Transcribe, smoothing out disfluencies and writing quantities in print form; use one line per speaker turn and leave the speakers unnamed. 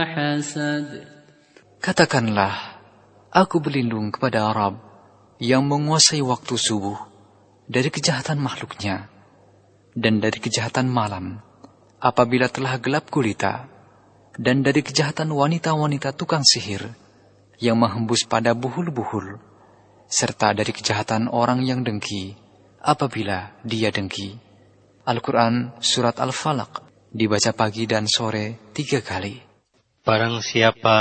حسد.
Katakanlah, aku berlindung kepada Rabb yang menguasai waktu subuh dari kejahatan makhluknya dan dari kejahatan malam apabila telah gelap gulita, dan dari kejahatan wanita-wanita tukang sihir yang menghembus pada buhul-buhul, serta dari kejahatan orang yang dengki apabila dia dengki. Al-Quran Surat Al-Falaq dibaca pagi dan sore 3 kali.
Barang siapa